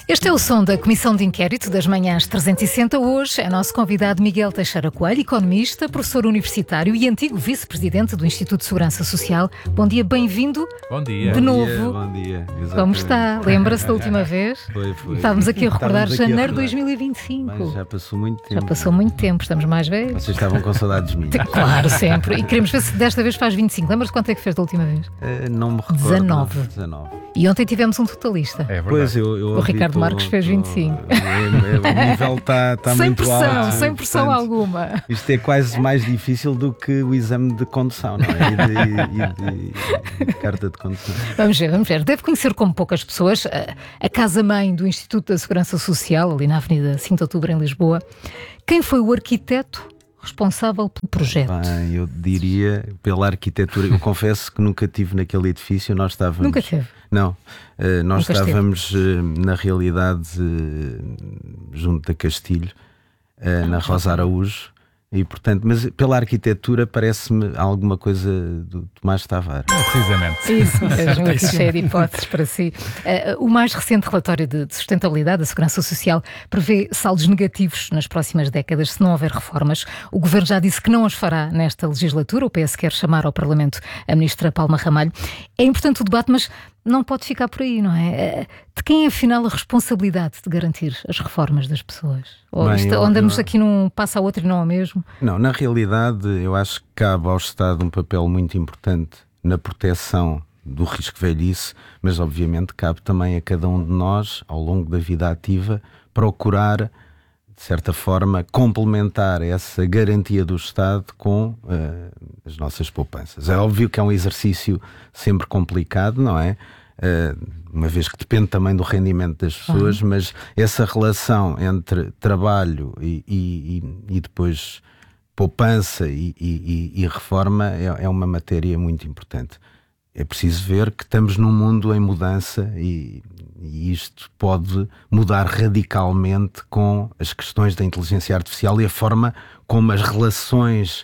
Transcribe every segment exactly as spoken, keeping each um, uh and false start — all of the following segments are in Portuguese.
Este é o som da Comissão de Inquérito das Manhãs trezentos e sessenta. Hoje é nosso convidado Miguel Teixeira Coelho, economista, professor universitário e antigo vice-presidente do Instituto de Segurança Social. Bom dia, bem-vindo. Bom dia. De bom novo. Dia, bom dia. Exatamente. Como está? Lembra-se da última vez? Foi, foi. Estávamos aqui a recordar aqui a janeiro de recordar. dois mil e vinte e cinco. Mas já passou muito tempo. Já passou muito tempo, estamos mais velhos. Vocês estavam com saudades minhas. Claro, sempre. E queremos ver se desta vez faz vinte e cinco. Lembras-te quanto é que fez da última vez? Uh, não me recordo. dezanove. dezanove. E ontem tivemos um totalista. É verdade. Pois, eu, eu o Ricardo tô, Marques fez vinte e cinco. Tô, é, é, o nível está tá sem muito pressão, alto. sem pressão portanto, alguma. Isto é quase mais difícil do que o exame de condução, não é? E de, e de, de carta de condução. Vamos ver, vamos ver. Deve conhecer como poucas pessoas a, a casa-mãe do Instituto da Segurança Social, ali na Avenida cinco de Outubro, em Lisboa. Quem foi o arquiteto responsável pelo projeto? Bem, eu diria pela arquitetura. Eu confesso que nunca estive naquele edifício. Nós estávamos... Nunca teve? Não. Uh, nós Nunca estávamos, uh, na realidade, uh, junto da Castilho, uh, na Rosa Araújo. E, portanto, mas pela arquitetura parece-me alguma coisa do Tomás Tavares. Precisamente. Isso mesmo, aqui cheio de hipóteses para si. Uh, o mais recente relatório de, de sustentabilidade da Segurança Social prevê saldos negativos nas próximas décadas se não houver reformas. O Governo já disse que não as fará nesta legislatura. O P S quer chamar ao Parlamento a Ministra Palma Ramalho. É importante o debate, mas não pode ficar por aí, não é? De quem é, afinal, a responsabilidade de garantir as reformas das pessoas? Ou Bem, isto, eu, andamos eu... aqui num passa a outro e não ao mesmo? Não, na realidade, eu acho que cabe ao Estado um papel muito importante na proteção do risco de velhice, mas obviamente cabe também a cada um de nós, ao longo da vida ativa, procurar, de certa forma, complementar essa garantia do Estado com uh, as nossas poupanças. É óbvio que é um exercício sempre complicado, não é? Uh, uma vez que depende também do rendimento das pessoas, uhum. mas essa relação entre trabalho e, e, e depois poupança e, e, e reforma é, é uma matéria muito importante. É preciso ver que estamos num mundo em mudança e, e isto pode mudar radicalmente com as questões da inteligência artificial e a forma como as relações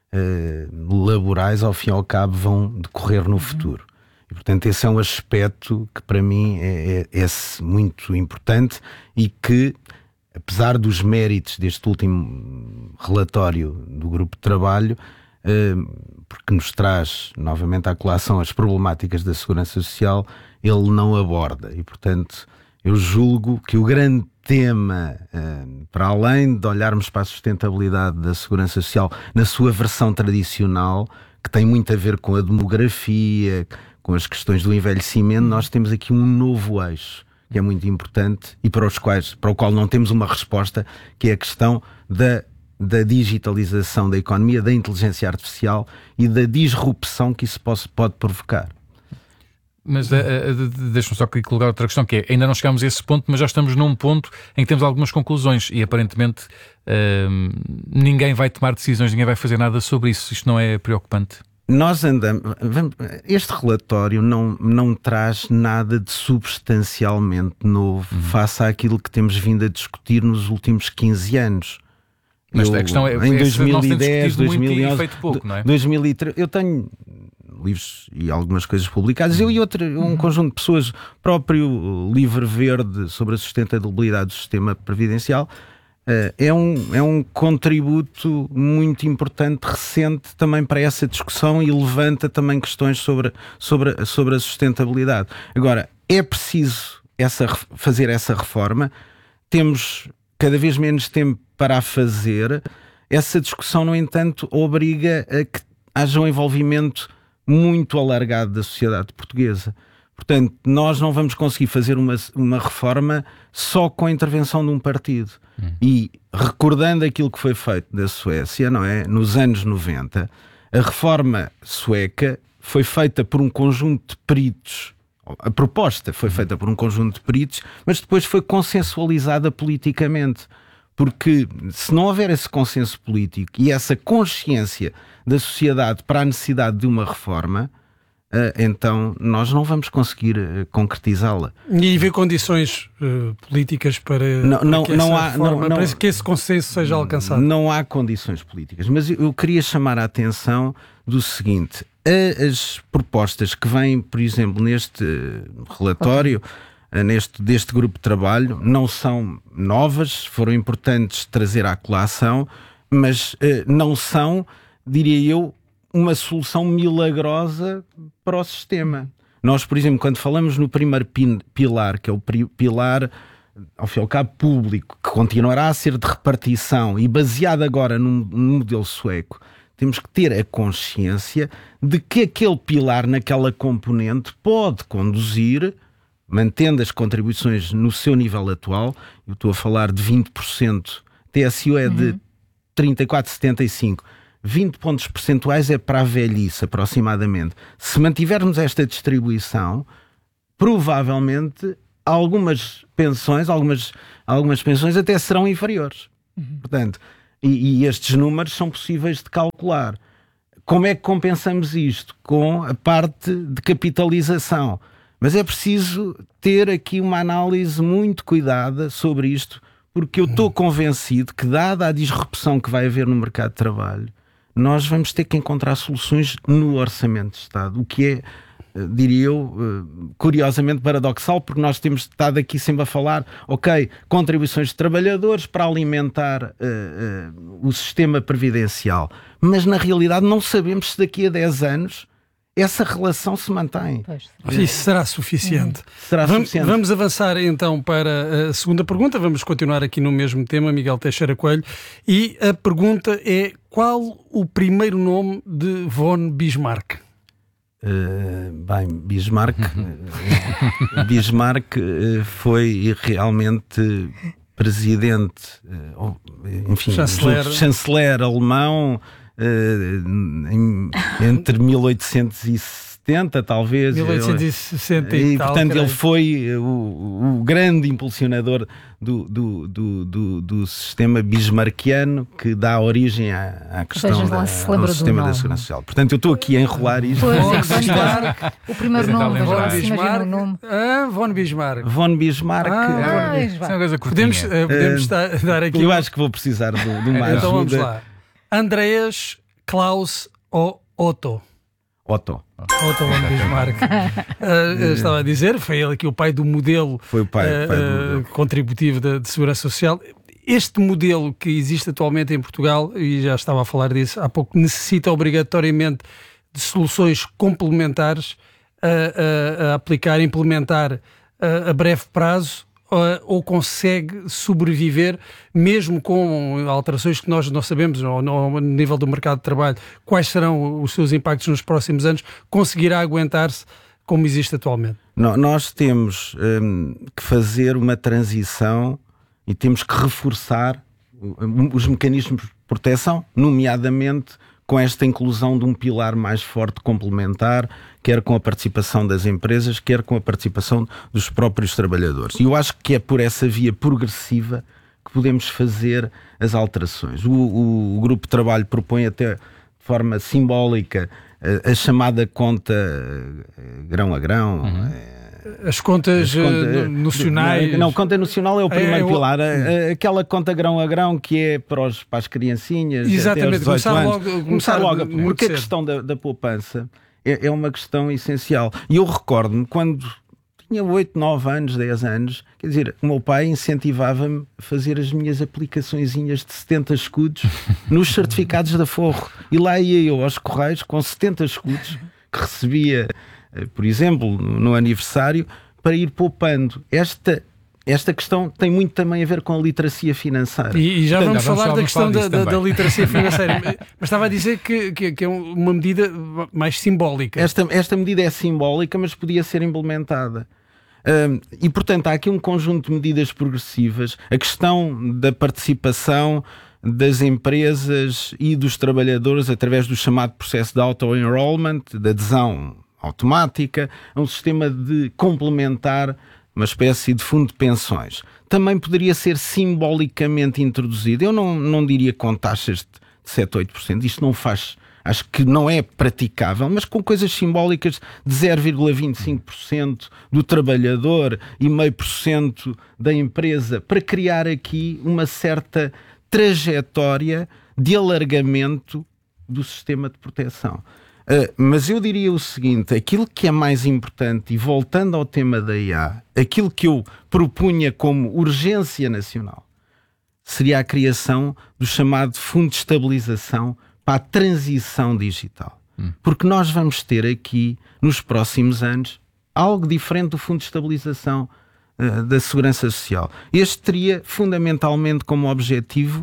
eh, laborais, ao fim e ao cabo, vão decorrer no futuro. E, portanto, esse é um aspecto que para mim é, é, é muito importante e que, apesar dos méritos deste último relatório do grupo de trabalho, eh, porque nos traz novamente à colação as problemáticas da segurança social, ele não aborda. E, portanto, eu julgo que o grande tema, eh, para além de olharmos para a sustentabilidade da segurança social na sua versão tradicional, que tem muito a ver com a demografia, com as questões do envelhecimento, nós temos aqui um novo eixo que é muito importante e para, os quais, para o qual não temos uma resposta, que é a questão da da digitalização da economia, da inteligência artificial e da disrupção que isso pode, pode provocar. Mas uh, uh, deixa-me só aqui colocar outra questão, que é, ainda não chegámos a esse ponto, mas já estamos num ponto em que temos algumas conclusões e aparentemente uh, ninguém vai tomar decisões, ninguém vai fazer nada sobre isso. Isto não é preocupante? Nós andamos... Vamos, este relatório não, não traz nada de substancialmente novo uhum. face àquilo que temos vindo a discutir nos últimos quinze anos. Mas eu, a questão é, em dois mil e dez, dois mil e onze, feito pouco, não é? dois mil e treze, eu tenho livros e algumas coisas publicadas, eu e outro, um conjunto de pessoas, próprio livro verde sobre a sustentabilidade do sistema previdencial, é um, é um contributo muito importante, recente também para essa discussão e levanta também questões sobre, sobre, sobre a sustentabilidade. Agora, é preciso essa, fazer essa reforma, temos cada vez menos tempo para a fazer. Essa discussão, no entanto, obriga a que haja um envolvimento muito alargado da sociedade portuguesa. Portanto, nós não vamos conseguir fazer uma, uma reforma só com a intervenção de um partido. Hum. E recordando aquilo que foi feito da Suécia, não é? Nos anos noventa, a reforma sueca foi feita por um conjunto de peritos. A proposta foi feita por um conjunto de peritos, mas depois foi consensualizada politicamente. Porque se não houver esse consenso político e essa consciência da sociedade para a necessidade de uma reforma, uh, então nós não vamos conseguir uh, concretizá-la. E haver condições uh, políticas para, não, não, para que, não essa há, reforma, não, não, para que esse consenso seja alcançado. Não há condições políticas, mas eu queria chamar a atenção do seguinte: as propostas que vêm, por exemplo, neste relatório, neste, deste grupo de trabalho não são novas, foram importantes trazer à colação, mas uh, não são, diria eu, uma solução milagrosa para o sistema. Nós, por exemplo, quando falamos no primeiro pilar, que é o pilar, ao fim e ao cabo, público, que continuará a ser de repartição e baseado agora num, num modelo sueco, temos que ter a consciência de que aquele pilar naquela componente pode conduzir, mantendo as contribuições no seu nível atual, eu estou a falar de vinte por cento, T S I O é de uhum. trinta e quatro vírgula setenta e cinco, vinte pontos percentuais é para a velhice, aproximadamente. Se mantivermos esta distribuição, provavelmente algumas pensões, algumas, algumas pensões até serão inferiores. Uhum. Portanto, e, e estes números são possíveis de calcular. Como é que compensamos isto? Com a parte de capitalização. Mas é preciso ter aqui uma análise muito cuidada sobre isto, porque eu estou convencido que, dada a disrupção que vai haver no mercado de trabalho, nós vamos ter que encontrar soluções no Orçamento de Estado, o que é, diria eu, curiosamente paradoxal, porque nós temos estado aqui sempre a falar, ok, contribuições de trabalhadores para alimentar uh, uh, o sistema previdencial, mas na realidade não sabemos se daqui a dez anos essa relação se mantém. Isso será suficiente. Será vamos, suficiente. Vamos avançar então para a segunda pergunta. Vamos continuar aqui no mesmo tema, Miguel Teixeira Coelho. E a pergunta é: qual o primeiro nome de von Bismarck? Uh, bem, Bismarck, Bismarck uh, foi realmente presidente, uh, enfim, chanceler, chanceler alemão. Uh, em, entre mil oitocentos e setenta, talvez. mil oitocentos e sessenta e, e tal, portanto, creio. ele foi o, o grande impulsionador do, do, do, do, do sistema bismarckiano que dá origem à, à questão da, ao sistema da Segurança Social. Portanto, eu estou aqui a enrolar isto. Pois, é, o primeiro nome, von já se imagina o Bismarck. nome. Ah, von Bismarck. Von Bismarck. Ah, Ah, é uma coisa curtinha. podemos uh, podemos uh, dar aqui. Eu uma... acho que vou precisar de, de uma Então vamos ajuda. lá. Andreas, Klaus ou Otto? Otto. Otto von Bismarck. uh, estava a dizer, foi ele aqui o pai do modelo, Foi o pai, uh, pai do modelo. contributivo de, de segurança social. Este modelo que existe atualmente em Portugal, e já estava a falar disso há pouco, necessita obrigatoriamente de soluções complementares a, a, a aplicar, implementar a, a breve prazo, ou consegue sobreviver mesmo com alterações que nós não sabemos no, no nível do mercado de trabalho, quais serão os seus impactos nos próximos anos, conseguirá aguentar-se como existe atualmente? Não, nós temos hum, que fazer uma transição e temos que reforçar os mecanismos de proteção, nomeadamente com esta inclusão de um pilar mais forte complementar, quer com a participação das empresas, quer com a participação dos próprios trabalhadores. E eu acho que é por essa via progressiva que podemos fazer as alterações. O, o, o grupo de trabalho propõe até de forma simbólica a, a chamada conta grão a grão. Uhum. As contas, As contas nocionais. Não, não, conta nacional é o primeiro é, é, pilar. É, aquela conta grão a grão que é para, os, para as criancinhas. Exatamente, até aos começar anos. logo. Começar, começar logo porque cedo. A questão da, da poupança é, é uma questão essencial. E eu recordo-me quando tinha oito, nove anos, dez anos, quer dizer, o meu pai incentivava-me a fazer as minhas aplicaçõezinhas de setenta escudos nos certificados da Forro. E lá ia eu aos Correios com setenta escudos que recebia, por exemplo, no aniversário, para ir poupando. Esta, esta questão tem muito também a ver com a literacia financeira. E, e já Portanto, vamos já vamos falar da questão da, da, também. da literacia financeira. Mas estava a dizer que, que, que é uma medida mais simbólica. Esta, esta medida é simbólica, mas podia ser implementada. Um, e, portanto, há aqui um conjunto de medidas progressivas. A questão da participação das empresas e dos trabalhadores através do chamado processo de auto-enrollment, de adesão automática, a um sistema de complementar, uma espécie de fundo de pensões. Também poderia ser simbolicamente introduzido. Eu não, não diria com taxas de sete, oito por cento. Isto não faz... Acho que não é praticável, mas com coisas simbólicas de zero vírgula vinte e cinco por cento do trabalhador e zero vírgula cinco por cento da empresa, para criar aqui uma certa trajetória de alargamento do sistema de proteção. Uh, mas eu diria o seguinte, aquilo que é mais importante, e voltando ao tema da I A, aquilo que eu propunha como urgência nacional, seria a criação do chamado Fundo de Estabilização para a Transição Digital. Hum. Porque nós vamos ter aqui, nos próximos anos, algo diferente do Fundo de Estabilização uh, da Segurança Social. Este teria, fundamentalmente, como objetivo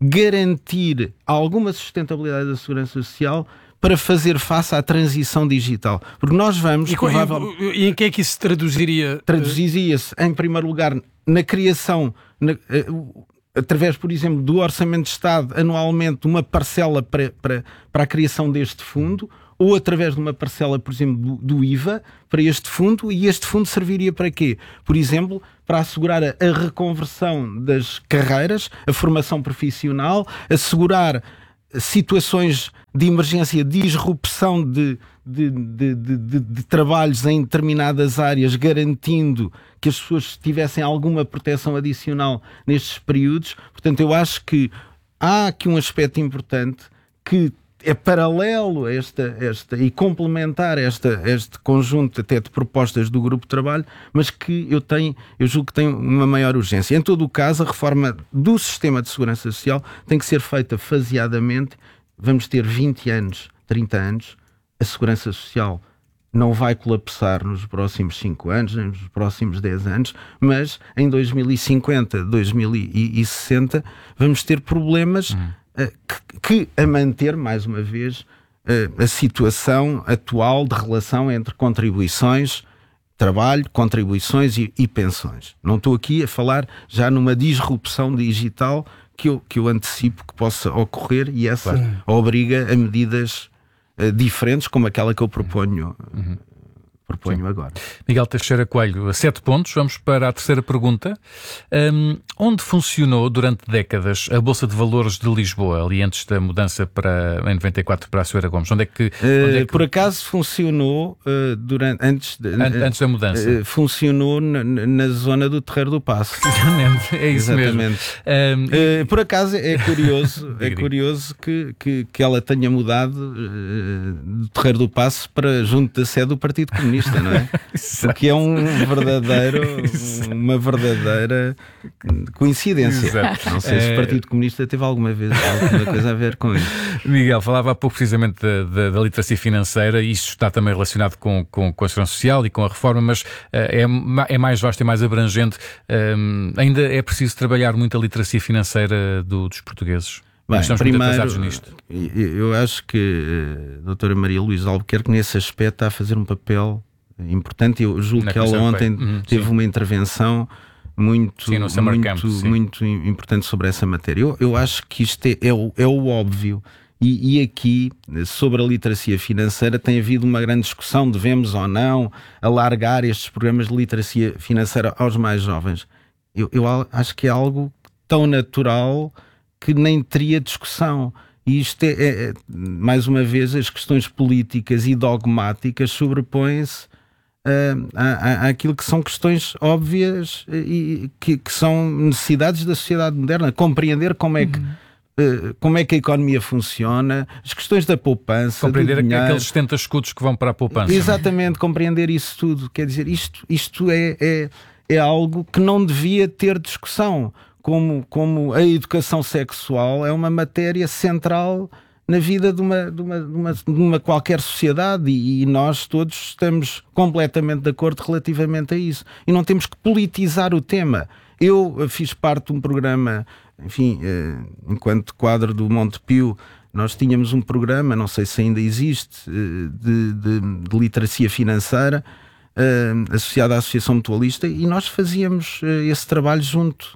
garantir alguma sustentabilidade da Segurança Social para fazer face à transição digital. Porque nós vamos... E, provavelmente... e, e em que é que isso se traduziria? Traduziria-se, em primeiro lugar, na criação... Na, uh, através, por exemplo, do Orçamento de Estado, anualmente, uma parcela para, para, para a criação deste fundo, ou através de uma parcela, por exemplo, do, do I V A, para este fundo, e este fundo serviria para quê? Por exemplo, para assegurar a, a reconversão das carreiras, a formação profissional, assegurar situações de emergência, de disrupção de, de, de, de, de, de trabalhos em determinadas áreas, garantindo que as pessoas tivessem alguma proteção adicional nestes períodos. Portanto, eu acho que há aqui um aspecto importante que é paralelo a esta, esta e complementar esta, este conjunto até de propostas do grupo de trabalho, mas que eu, tenho, eu julgo que tem uma maior urgência. Em todo o caso, a reforma do sistema de segurança social tem que ser feita faseadamente. Vamos ter vinte anos, trinta anos, a segurança social não vai colapsar nos próximos cinco anos, nem nos próximos dez anos, mas em dois mil e cinquenta, dois mil e sessenta vamos ter problemas uhum. uh, que, que a manter, mais uma vez, uh, a situação atual de relação entre contribuições, trabalho, contribuições e, e pensões. Não estou aqui a falar já numa disrupção digital que eu, que eu antecipo que possa ocorrer, e essa claro. obriga a medidas uh, diferentes, como aquela que eu proponho, uhum. proponho agora. Miguel Teixeira Coelho, a sete pontos. Vamos para a terceira pergunta. Um, onde funcionou durante décadas a Bolsa de Valores de Lisboa, ali antes da mudança para, em noventa e quatro para a Soeira Gomes? Onde é que, onde é que... Uh, por acaso funcionou uh, durante, antes, de, An antes da mudança? Uh, funcionou na, na zona do Terreiro do Paço. Exatamente, é isso Exatamente. mesmo. Um, uh, por acaso é curioso, é curioso que, que, que ela tenha mudado uh, do Terreiro do Paço para junto da sede do Partido Comunista, não é? Porque é um verdadeiro, uma verdadeira coincidência. Exato. Não sei se o Partido Comunista teve alguma vez alguma coisa a ver com isso. Miguel, falava há pouco precisamente da, da, da literacia financeira, e isso está também relacionado com, com, com a segurança social e com a reforma, mas uh, é, é mais vasto e mais abrangente. Um, ainda é preciso trabalhar muito a literacia financeira do, dos portugueses? Bem, estamos primeiro, muito atrasados nisto. Eu acho que a doutora Maria Luísa Albuquerque, nesse aspecto, está a fazer um papel importante. Eu julgo Na que ela ontem uhum, teve sim. uma intervenção muito, sim, muito, Camp, muito importante sobre essa matéria. Eu, eu acho que isto é, é, o, é o óbvio. E, e aqui, sobre a literacia financeira, tem havido uma grande discussão: devemos ou não alargar estes programas de literacia financeira aos mais jovens. Eu, eu acho que é algo tão natural que nem teria discussão. E isto é, é, mais uma vez, as questões políticas e dogmáticas sobrepõem-se uh, à, àquilo que são questões óbvias e que, que são necessidades da sociedade moderna. Compreender como é que uhum. uh, como é que a economia funciona, as questões da poupança, compreender aqueles setenta escudos que vão para a poupança. Exatamente, compreender isso tudo. Quer dizer, isto, isto é, é, é algo que não devia ter discussão. Como, como a educação sexual é uma matéria central na vida de uma, de uma, de uma, de uma qualquer sociedade, e, e nós todos estamos completamente de acordo relativamente a isso. E não temos que politizar o tema. Eu fiz parte de um programa, enfim, eh, enquanto quadro do Montepio, nós tínhamos um programa, não sei se ainda existe, eh, de, de, de literacia financeira, eh, associado à Associação Mutualista, e nós fazíamos eh, esse trabalho junto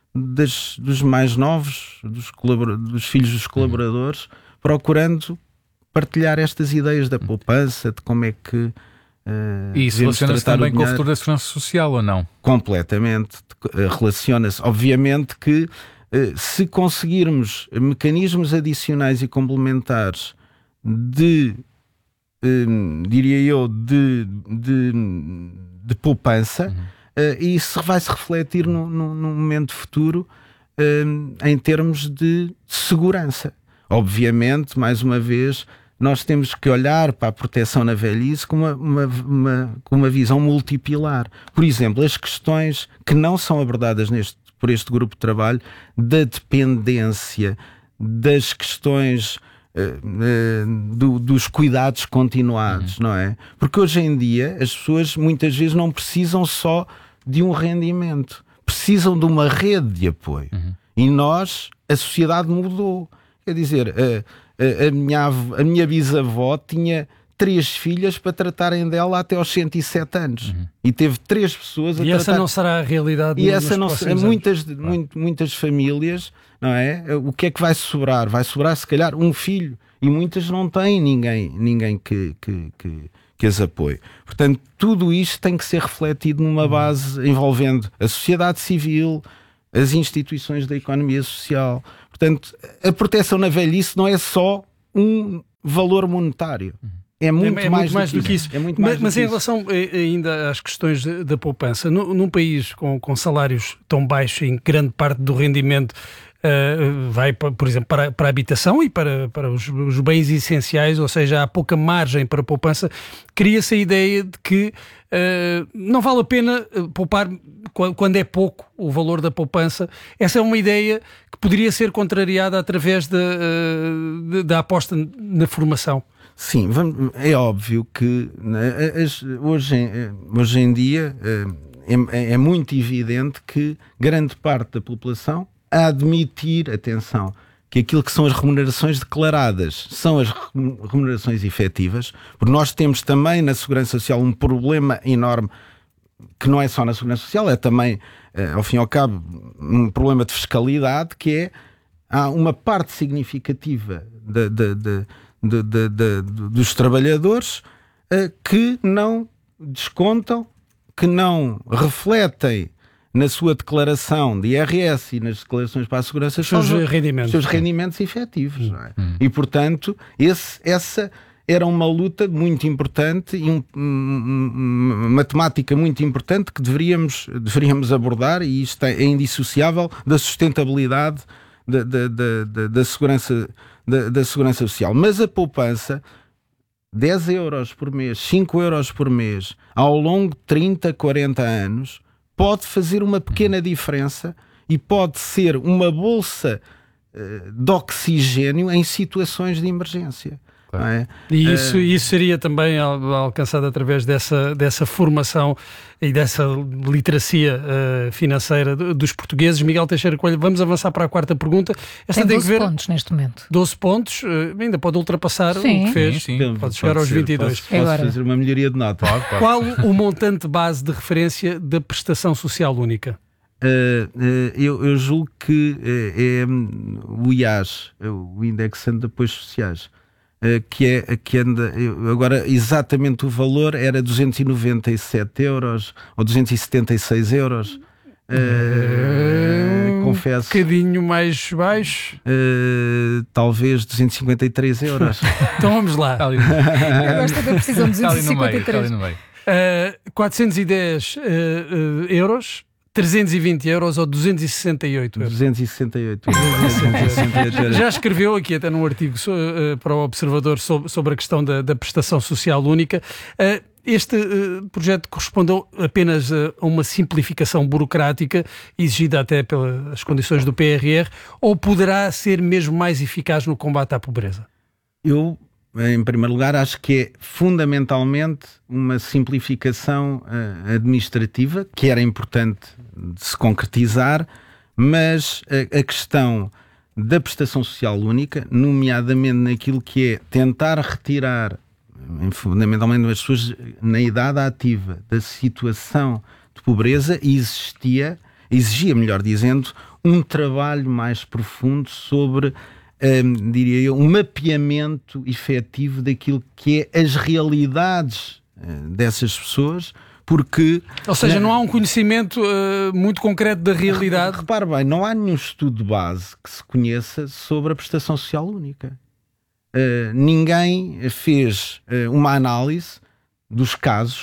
Das, dos mais novos, dos, dos filhos dos colaboradores, procurando partilhar estas ideias da poupança, de como é que uh, e isso relaciona-se também com o futuro da segurança social, ou não? Completamente. Uh, relaciona-se. Obviamente que uh, se conseguirmos mecanismos adicionais e complementares de, uh, diria eu, de, de, de poupança, uhum. Uh, e isso vai se refletir no, no, no momento futuro uh, em termos de segurança. Obviamente, mais uma vez, nós temos que olhar para a proteção na velhice com uma, uma, uma, com uma visão multipilar. Por exemplo, as questões que não são abordadas neste, por este grupo de trabalho, da dependência, das questões uh, uh, do, dos cuidados continuados, uhum. não é? Porque hoje em dia as pessoas muitas vezes não precisam só de um rendimento, precisam de uma rede de apoio. Uhum. E nós, a sociedade mudou. Quer dizer, a, a, a, minha, a minha bisavó tinha três filhas para tratarem dela até aos cento e sete anos. Uhum. E teve três pessoas a e tratar... essa não será a realidade. E essa não será. Muitas, anos. muito, muitas famílias, não é? O que é que vai sobrar? Vai sobrar, se calhar, um filho. E muitas não têm ninguém, ninguém que, que, que, que as apoie. Portanto, tudo isto tem que ser refletido numa base envolvendo a sociedade civil, as instituições da economia social. Portanto, a proteção na velhice não é só um valor monetário. É muito, é, é mais, muito mais do, do que isso. isso. É muito mais mas mas do em que relação isso. ainda às questões da poupança, num, num país com, com salários tão baixos, em grande parte do rendimento uh, vai, por exemplo, para, para a habitação e para, para os, os bens essenciais, ou seja, há pouca margem para a poupança, cria-se a ideia de que uh, não vale a pena poupar quando é pouco o valor da poupança. Essa é uma ideia que poderia ser contrariada através da, uh, da aposta na formação. Sim, vamos, é óbvio que né, as, hoje, hoje em dia é, é muito evidente que grande parte da população a admitir, atenção, que aquilo que são as remunerações declaradas são as remunerações efetivas, porque nós temos também na Segurança Social um problema enorme, que não é só na Segurança Social, é também, ao fim e ao cabo, um problema de fiscalidade, que é, há uma parte significativa da... de, de, De, de, de, de, dos trabalhadores uh, que não descontam, que não refletem na sua declaração de I R S e nas declarações para a segurança os seus rendimentos, seus rendimentos efetivos. Não é? Hum. E, portanto, esse, essa era uma luta muito importante e um, um, uma matemática muito importante que deveríamos, deveríamos abordar, e isto é indissociável da sustentabilidade da, da, da, da, da segurança Da, da segurança social. Mas a poupança, dez euros por mês, cinco euros por mês, ao longo de trinta, quarenta anos, pode fazer uma pequena diferença e pode ser uma bolsa uh, de oxigênio em situações de emergência. Não é? E isso, uh, isso seria também alcançado através dessa, dessa formação e dessa literacia uh, financeira dos portugueses. Miguel Teixeira Coelho, vamos avançar para a quarta pergunta. Esta tem doze tem que ver... pontos neste momento. doze pontos, uh, ainda pode ultrapassar sim. o que fez. Sim, sim. Pode chegar pode aos ser, vinte e dois. Posso, posso fazer uma melhoria de nota. Pode, pode. Qual o montante base de referência da prestação social única? Uh, uh, eu, eu julgo que uh, é um, o I A S, o Indexante de Apoios Sociais. Uh, que é que anda agora exatamente o valor era duzentos e noventa e sete euros ou duzentos e setenta e seis euros. Uh, uh, confesso. Um bocadinho mais baixo. Uh, talvez duzentos e cinquenta e três euros. Então vamos lá. Eu gosto da precisão de duzentos e cinquenta e três. Uh, quatrocentos e dez uh, uh, euros. trezentos e vinte euros ou duzentos e sessenta e oito euros? duzentos e sessenta e oito euros. Já escreveu aqui até num artigo uh, para o Observador sobre, sobre a questão da, da prestação social única. Uh, este uh, projeto correspondeu apenas uh, a uma simplificação burocrática exigida até pelas condições do P R R, ou poderá ser mesmo mais eficaz no combate à pobreza? Eu, em primeiro lugar, acho que é fundamentalmente uma simplificação uh, administrativa, que era importante de se concretizar, mas a, a questão da prestação social única, nomeadamente naquilo que é tentar retirar, fundamentalmente as pessoas na idade ativa, da situação de pobreza, existia, exigia, melhor dizendo, um trabalho mais profundo sobre... Um, diria eu, um mapeamento efetivo daquilo que é as realidades uh, dessas pessoas, porque... Ou seja, não há um conhecimento uh, muito concreto da realidade. Repare bem, não há nenhum estudo de base que se conheça sobre a prestação social única. Uh, ninguém fez uh, uma análise dos casos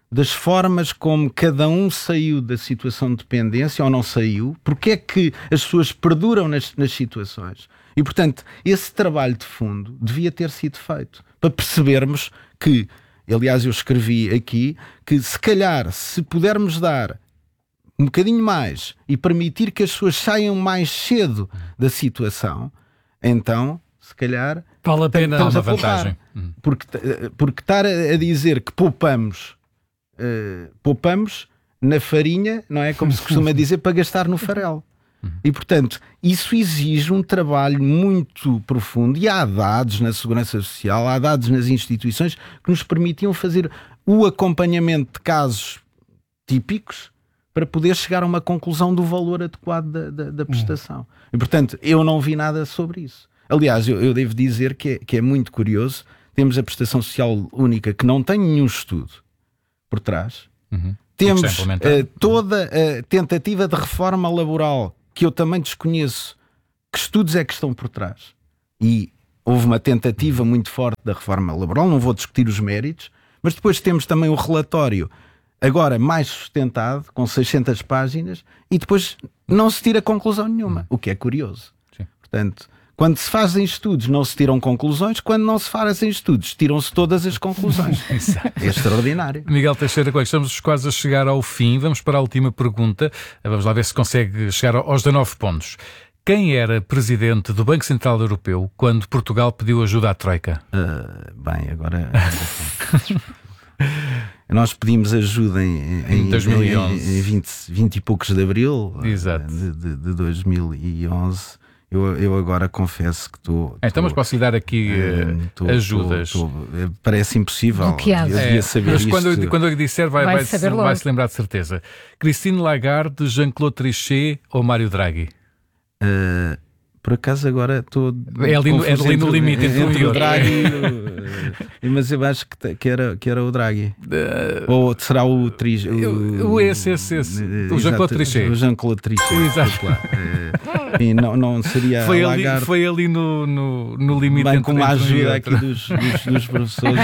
das formas como cada um saiu da situação de dependência ou não saiu, porque é que as pessoas perduram nas, nas situações. E, portanto, esse trabalho de fundo devia ter sido feito para percebermos que, aliás, eu escrevi aqui, que se calhar, se pudermos dar um bocadinho mais e permitir que as pessoas saiam mais cedo da situação, então, se calhar, vale a pena, estamos uma a poupar. vantagem. Porque, porque estar a dizer que poupamos, uh, poupamos na farinha, não é? Como se costuma dizer, para gastar no farelo. E, portanto, isso exige um trabalho muito profundo. E há dados na Segurança Social, há dados nas instituições que nos permitiam fazer o acompanhamento de casos típicos para poder chegar a uma conclusão do valor adequado da, da, da prestação. E, portanto, eu não vi nada sobre isso. Aliás, eu, eu devo dizer que é, que é muito curioso. Temos a prestação social única que não tem nenhum estudo por trás. Uhum. Temos uh, toda a tentativa de reforma laboral, que eu também desconheço que estudos é que estão por trás. E houve uma tentativa muito forte da reforma laboral, não vou discutir os méritos, mas depois temos também o relatório, agora mais sustentado, com seiscentas páginas, e depois não se tira conclusão nenhuma, o que é curioso. Sim. Portanto, quando se fazem estudos não se tiram conclusões, quando não se fazem estudos tiram-se todas as conclusões. É extraordinário. Miguel Teixeira Coelho, estamos quase a chegar ao fim, vamos para a última pergunta, vamos lá ver se consegue chegar aos dezenove pontos. Quem era presidente do Banco Central Europeu quando Portugal pediu ajuda à Troika? Uh, bem, agora... Nós pedimos ajuda em, em, em dois mil e onze, em vinte, vinte e poucos de abril. Exato. De, de, de dois mil e onze. Eu, eu agora confesso que estou... Então, mas posso lhe dar aqui uh, tô, ajudas? Tô, tô, parece impossível. Bloqueado. Eu devia é, saber mas isto. Quando eu, quando eu lhe disser, vai, vai, vai, se, vai se lembrar de certeza. Christine Lagarde, Jean-Claude Trichet ou Mário Draghi? Uh, por acaso agora estou... É ali, no, é ali no limite entre, entre o Draghi... Mas eu acho que, que, era, que era o Draghi. Uh, Ou será o Trichet? O, o esse, esse, esse. O Jean-Claude Trichet. O Jean-Claude Trichet. Exato. Uh, e não, não seria foi a ali, Lagarde. Foi ali no, no, no limite bem, entre com a ajuda um aqui dos, dos, dos professores.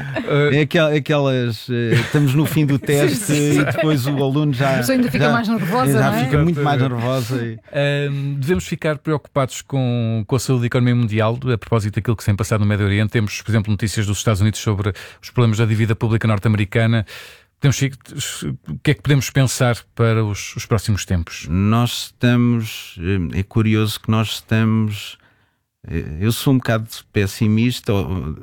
É aquelas... aquelas uh, estamos no fim do teste sim, sim, sim. E depois o aluno já... A pessoa ainda fica já, mais nervosa, Já não é? fica muito mais nervosa. E... Uh, devemos ficar preocupados com, com a saúde da economia mundial. A propósito daquilo que se tem passado no Médio Oriente, temos, por exemplo, notícias dos Estados Unidos sobre os problemas da dívida pública norte-americana. Podemos, o que é que podemos pensar para os, os próximos tempos? Nós estamos... É curioso que nós estamos... Eu sou um bocado pessimista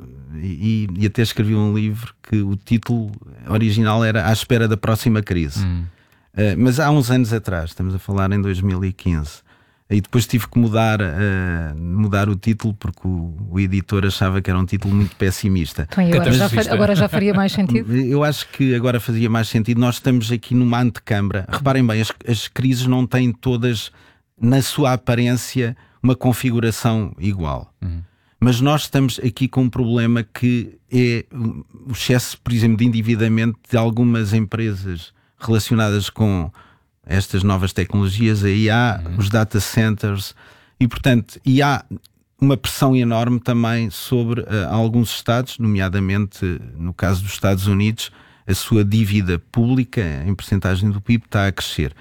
e, e até escrevi um livro que o título original era À Espera da Próxima Crise. Hum. Mas há uns anos atrás, estamos a falar em dois mil e quinze, e depois tive que mudar, uh, mudar o título porque o, o editor achava que era um título muito pessimista. Então, agora, já far, agora já faria mais sentido? Eu acho que agora fazia mais sentido. Nós estamos aqui numa antecâmara. Reparem bem, as, as crises não têm todas, na sua aparência, uma configuração igual. Uhum. Mas nós estamos aqui com um problema que é o excesso, por exemplo, de endividamento de algumas empresas relacionadas com estas novas tecnologias, aí há uhum. os data centers e, portanto, e há uma pressão enorme também sobre uh, alguns Estados, nomeadamente no caso dos Estados Unidos, a sua dívida pública em percentagem do P I B está a crescer.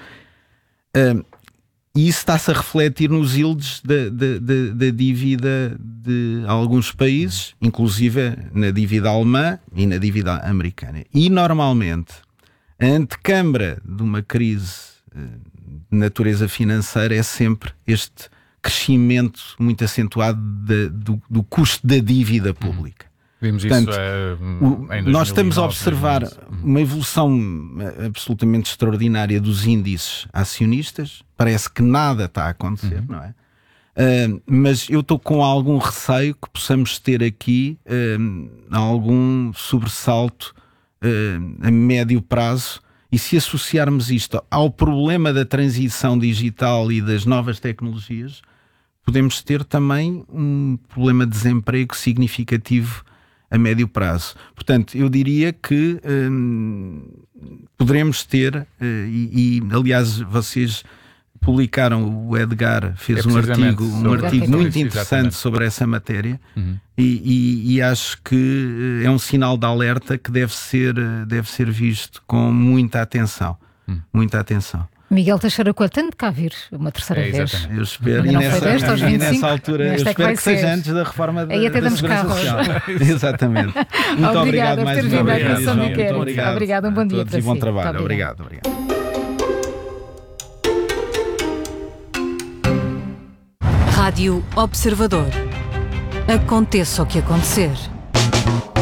Uh, e isso está-se a refletir nos yields da, da, da, da dívida de alguns países, inclusive na dívida alemã e na dívida americana. E, normalmente, a antecâmara de uma crise de natureza financeira é sempre este crescimento muito acentuado de, do, do custo da dívida pública. Vimos Portanto, isso é, o, em dois mil e nove, nós estamos a observar dois mil e onze. uma evolução absolutamente extraordinária dos índices acionistas. Parece que nada está a acontecer, uhum. não é? Uh, mas eu estou com algum receio que possamos ter aqui uh, algum sobressalto uh, a médio prazo. E se associarmos isto ao problema da transição digital e das novas tecnologias, podemos ter também um problema de desemprego significativo a médio prazo. Portanto, eu diria que hum, poderemos ter, uh, e, e aliás vocês publicaram, o Edgar fez é um artigo, um sobre... artigo muito Exatamente. interessante sobre essa matéria, uhum. e, e, e acho que é um sinal de alerta que deve ser, deve ser visto com muita atenção, uhum. muita atenção. Miguel Teixeira Coelho, tem de cá vir uma terceira é, vez. Eu espero, e não nessa, foi desta, aos vinte e cinco, e nessa altura, eu espero que, que seja antes da reforma da, aí até da damos Segurança carros. Social. Exatamente. Muito obrigado mais uma vez. Muito obrigado. Obrigado, um bom dia para si. E bom si. trabalho. Obrigado. obrigado. Rádio Observador. Aconteça o que acontecer.